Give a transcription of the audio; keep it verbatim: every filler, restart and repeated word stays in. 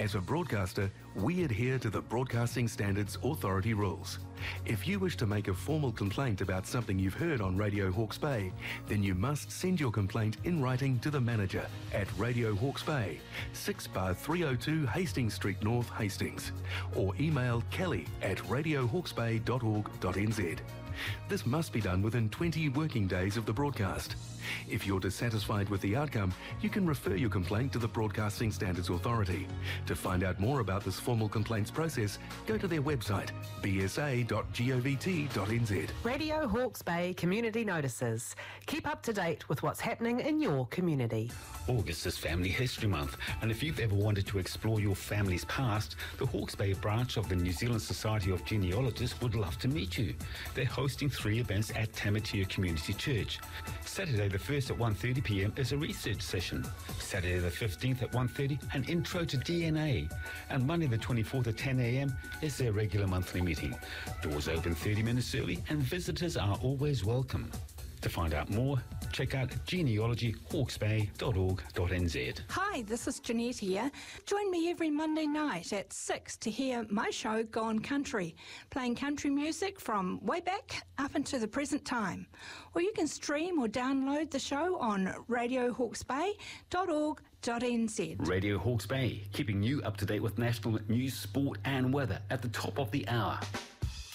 As a broadcaster, we adhere to the Broadcasting Standards Authority rules. If you wish to make a formal complaint about something you've heard on Radio Hawke's Bay, then you must send your complaint in writing to the manager at Radio Hawke's Bay, six bar three oh two Hastings Street North, Hastings, or email kelly at radio hawkes bay dot org dot n z. This must be done within twenty working days of the broadcast. If you're dissatisfied with the outcome, you can refer your complaint to the Broadcasting Standards Authority. To find out more about this formal complaints process, go to their website, b s a dot govt dot n z. Radio Hawke's Bay Community Notices. Keep up to date with what's happening in your community. August is Family History Month, and if you've ever wanted to explore your family's past, the Hawke's Bay branch of the New Zealand Society of Genealogists would love to meet you. They're hosting three events at Tamatea Community Church. Saturday the first at one thirty p m is a research session. Saturday the fifteenth at one thirty, an intro to D N A. And Monday the twenty-fourth at ten a m is their regular monthly meeting. Doors open thirty minutes early and visitors are always welcome. To find out more, check out genealogy hawkes bay dot org dot n z. Hi, this is Jeanette here. Join me every Monday night at six to hear my show Gone Country, playing country music from way back up into the present time. Or you can stream or download the show on radio hawkes bay dot org dot n z. Radio Hawke's Bay, keeping you up to date with national news, sport and weather at the top of the hour.